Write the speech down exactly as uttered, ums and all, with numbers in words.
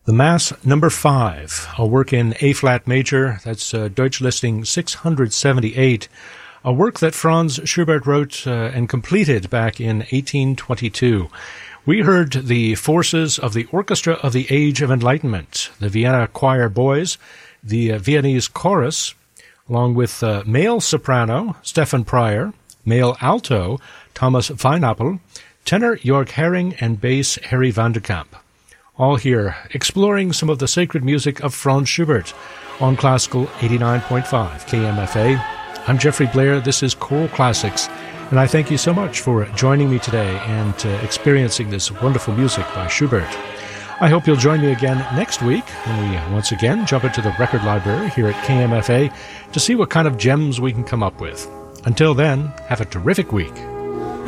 The Mass number five, a work in A-flat major, that's uh, Deutsch listing six hundred seventy-eight, a work that Franz Schubert wrote uh, and completed back in eighteen twenty-two. We heard the forces of the Orchestra of the Age of Enlightenment, the Vienna Choir Boys, the uh, Viennese Chorus, along with uh, male soprano Stefan Pryor, male alto Thomas Weinappel, tenor Jörg Hering, and bass Harry van de Kamp. All here, exploring some of the sacred music of Franz Schubert on Classical eighty-nine point five K M F A. I'm Jeffrey Blair, this is Choral Classics, and I thank you so much for joining me today and uh, experiencing this wonderful music by Schubert. I hope you'll join me again next week when we once again jump into the record library here at K M F A to see what kind of gems we can come up with. Until then, have a terrific week.